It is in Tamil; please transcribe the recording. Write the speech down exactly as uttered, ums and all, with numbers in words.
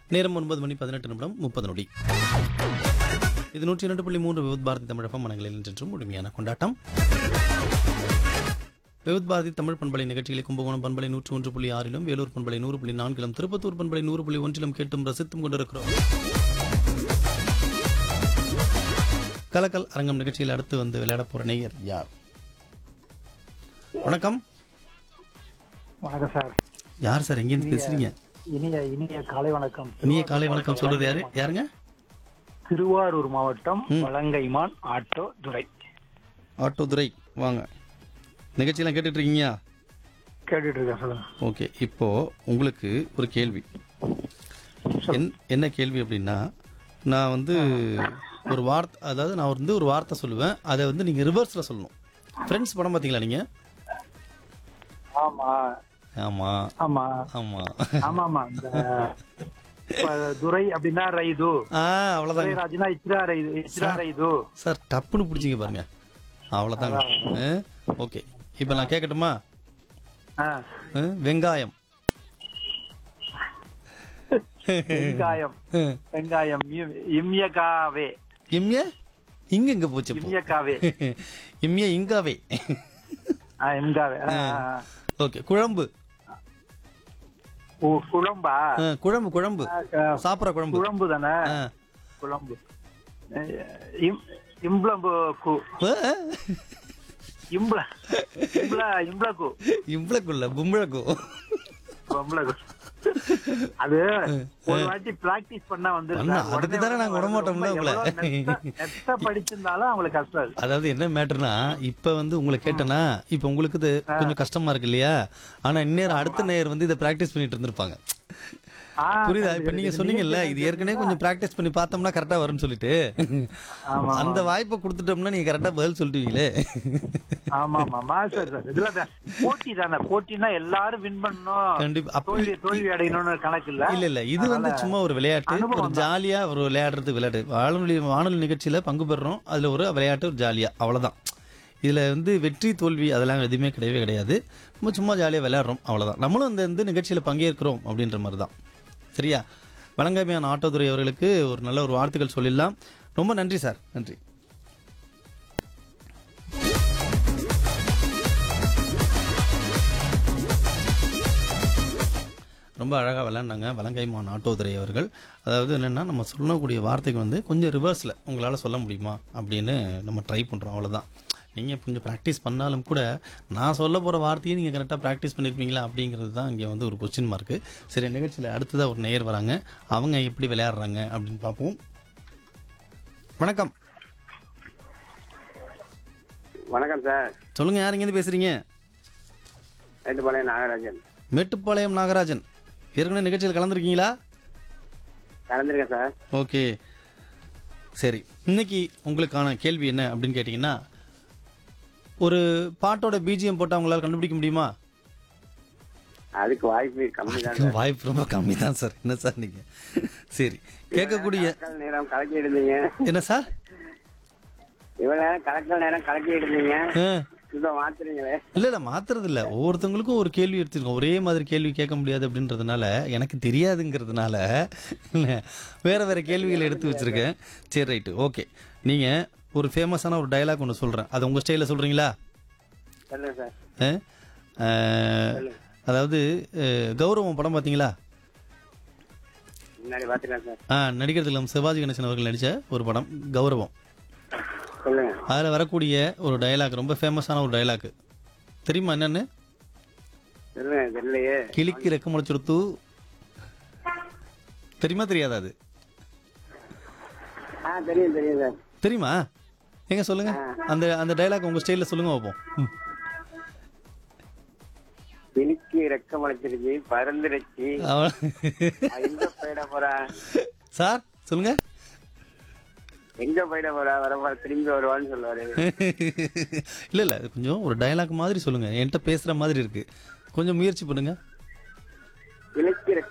நேரம் ஒன்பது மணி பதினெட்டு நிமிடம் முப்பது நொடி. இது நூற்றி இரண்டு புள்ளி மூன்று விவித் பாரதி தமிழகம் மனங்களில் நின்றும் முழுமையான கொண்டாட்டம். விவித் பாரதி தமிழ் பண்பலை நிகழ்ச்சிகளை கும்பகோணம் பண்பலை நூற்று ஒன்று புள்ளி ஆறிலும், வேலூர் பண்பலை நூறு புள்ளி நான்கிலும், திருப்பத்தூர் பண்பலை நூறு புள்ளி ஒன்றிலும் கேட்டும் ரசித்தும் கொண்டிருக்கிறோம். கலக்கல் அரங்கம் நிகழ்ச்சியில் அடுத்து வந்து விளையாட போற நேயர் யார்? வணக்கம். வணக்கம் சார். யார் சார், எங்கேருந்து பேசுறீங்க? இனிய இனிய காலை வணக்கம். இனிய காலை வணக்கம் சொல்றது யாரு? யாருங்க? திருவாரூர் மாவட்டம் வலங்கைமான் ஆட்டோ துரை. ஆட்டோ துரை, வாங்க. நிகழ்ச்சியெல்லாம் கேட்டுட்டு இருக்கீங்க? கேட்டுட்டு இருக்கேன், சொல்லுங்க. ஓகே, இப்போ உங்களுக்கு ஒரு கேள்வி. என்- என்ன கேள்வி அப்படின்னா, நான் வந்து ஒரு வார்த்தை, அதாவது நான் வந்து ஒரு வார்த்தை சொல்லுவேன், அதை வந்து நீங்க ரிவர்ஸ்ல சொல்லணும். ஃப்ரெண்ட்ஸ் படம் பார்த்தீங்களா நீங்க? ஆமா ஆமா ஆமா ஆமா ஆமா ஆமா இந்த இப்ப துரை அப்படின்னா ரைது, ஆ அவ்வளோதாங்க ராஜ்னா இச்சிரா ரைது, இச்சிரா ரைது. சார். டப்புன்னு பிடிச்சிங்க பாருங்க, அவ்வளோதாங்க. ஓகே, இப்போ நான் கேட்கட்டுமா? ஆ, ஆ, வெங்காயம். வெங்காயம் வெங்காயம் இம்- இம்யகாவே இம்ய இங்க எங்க போச்சு இப்போ? இம்யகாவே இம்ய இங்காவே. ஆ, இம்காவே. ஆ, ஆ. ஓகே, குழம்பு. ஓ, குழம்பா? ஆ, குழம்பு குழம்பு ஆ, சாப்பிட்ற குழம்பு. குழம்பு தானே? ஆ. குழம்பு. இம்- இம்ப்ளம்பு கு ஆ, இம்ப்ள இம்ப்ள இம்ப்ளகு இவ்வளக்குள்ள கும்பளக்கு. இம்ப்ளகு. அது ஒரு வாட்டி பிராக்டிஸ் பண்ணா வந்து அண்ணா, அதுக்கு தானே நாங்க விட மாட்டோம்ல உங்களை. படிச்சிருந்தாலும் அவங்களுக்கு கஷ்டம் அது. அதாவது என்ன மேட்டர்னா, இப்ப வந்து உங்களை கேட்டனா, இப்ப உங்களுக்கு இது கொஞ்சம் கஷ்டமா இருக்கு இல்லையா? ஆனா இந்நேரம் அடுத்த நேயர் வந்து இதை பிராக்டிஸ் பண்ணிட்டு இருந்திருப்பாங்க. ஆ, புரியுதா? இப்ப நீங்க சொன்னீங்கல்ல, இது ஏற்கனவே கொஞ்சம் பிராக்டிஸ் பண்ணி பார்த்தோம்னா கரெக்டா வரும்னு சொல்லிட்டு, ஆமா அந்த வாய்ப்பை கொடுத்துட்டோம்னா நீங்க கரெக்டா பதில் சொல்லிட்டீங்களே. ஆமா ஆமா சார் சார் இதுல தான் போட்டி தானே. போட்டினா எல்லாரும் வின் பண்ணணும், கண்டிப்பா. அப்ப தோல்வி தோல்வி அடையணும்னு கணக்கு இல்ல. இல்ல இல்ல, இது வந்து சும்மா ஒரு விளையாட்டு, ஒரு ஜாலியா ஒரு விளையாடுறது விளையாட்டு. வானொலி வானொலி நிகழ்ச்சியில பங்கு பெறுறோம், அதுல ஒரு விளையாட்டு, ஒரு ஜாலியா, அவ்வளவுதான். இதுல வந்து வெற்றி தோல்வி அதெல்லாம் எதுவுமே கிடையவே கிடையாது. நம்ம சும்மா ஜாலியா விளையாடுறோம், அவ்வளவுதான். நம்மளும் அந்த இந்த நிகழ்ச்சியில பங்கேற்கிறோம் அப்படின்ற மாதிரி தான். சரியா? வலங்கைமான் ஆட்டோதுரை அவர்களுக்கு ஒரு நல்ல ஒரு வாழ்த்துக்கள் சொல்லிடலாம். ரொம்ப நன்றி சார், நன்றி. ரொம்ப அழகாக விளையாண்டாங்க வலங்கைமான் ஆட்டோதுரை அவர்கள். அதாவது என்னென்னா, நம்ம சொல்லக்கூடிய வார்த்தைக்கு வந்து கொஞ்சம் ரிவர்ஸில் உங்களால் சொல்ல முடியுமா அப்படின்னு நம்ம ட்ரை பண்ணுறோம், அவ்வளோதான். நீங்கள் கொஞ்சம் ப்ராக்டிஸ் பண்ணாலும் கூட நான் சொல்ல போகிற வார்த்தையை நீங்கள் கரெக்டாக ப்ராக்டிஸ் பண்ணியிருப்பீங்களா அப்படிங்கிறது தான் இங்கே வந்து ஒரு கொஸ்டின் மார்க்கு. சரி, நிகழ்ச்சியில் அடுத்ததாக ஒரு நேயர் வராங்க, அவங்க எப்படி விளையாடுறாங்க அப்படின்னு பார்ப்போம். வணக்கம். வணக்கம் சார். சொல்லுங்கள், யார் இங்கேருந்து பேசுகிறீங்க? மேட்டுப்பாளையம் நாகராஜன். மேட்டுப்பாளையம் நாகராஜன். ஏற்கனவே நிகழ்ச்சியில் கலந்துருக்கீங்களா? கலந்துருக்கேன் சார். ஓகே, சரி. இன்னைக்கு உங்களுக்கான கேள்வி என்ன அப்படின்னு கேட்டிங்கன்னா, ஒரு பாட்டோட பிஜிஎம் போட்டால் உங்களால் கண்டுபிடிக்க முடியுமா? அதுக்கு வாய்ப்பு கம்மி தான் சார். வாய்ப்பு ரொம்ப கம்மி தான் சார். என்ன சார் நீங்கள்? சரி, கேட்கக்கூடிய கலக்கல் நேரம் கலக்கி இருந்தீங்க. என்ன சார்? இவ்வளவு நேரம் கலக்கல் நேரம் கலக்கி இருந்தீங்க, ஆ, இப்ப மாத்துறீங்களே. இல்லை இல்லை, மாத்துறது இல்லை. ஒவ்வொருத்தவங்களுக்கும் ஒரு கேள்வி எடுத்துருக்கோம். ஒரே மாதிரி கேள்வி கேட்க முடியாது அப்படின்றதுனால, எனக்கு தெரியாதுங்கிறதுனால வேற வேற கேள்விகளை எடுத்து வச்சிருக்கேன். சரி, ரைட்டு, ஓகே. நீங்கள் ஒரு ஃபேமஸான ஒரு டயலாக் ஒன்று சொல்கிறேன், அதை உங்கள் ஸ்டைலில் சொல்கிறீங்களா? சொல்லுங்க சார். ஆ? ஆ, அதாவது அஹ், கௌரவம் படம் பார்த்தீங்களா? முன்னாடி பாத்துக்கலாம் சார். ஆ, நடிகர் திலகம் சிவாஜி கணேசன் அவர்கள் நடித்த ஒரு படம் கௌரவம். சொல்லுங்க. அதில் வரக்கூடிய ஒரு டயலாக், ரொம்ப ஃபேமஸான ஒரு டயலாக் தெரியுமா என்னன்னு? சொல்லுங்க. தெரியலையே. கிளிக்கு ரெக்க முளைச்சுடுத்து. தெரியுமா தெரியாதா? அது ஆ, தெரியும் தெரியும் சார். தெரியுமா? எங்க சொல்லுங்க, அந்த அந்த டயலாக் உங்க ஸ்டைலில் சொல்லுங்க பார்ப்போம். ம். கிளிக்கு ரெக்க முளைச்சிருச்சு, பறந்துருச்சு, அவ- எங்க போயிட போறா, சார் சொல்லுங்க. எங்க போயிட போறா, வர திரும்பி வருவான்னு சொல்லுவாரு. இல்லை இல்லை, அது கொஞ்சம் ஒரு டயலாக் மாதிரி சொல்லுங்க. என்கிட்ட பேசுகிற மாதிரி இருக்கு, கொஞ்சம் முயற்சி பண்ணுங்க. கிளிக்கு ரெக்க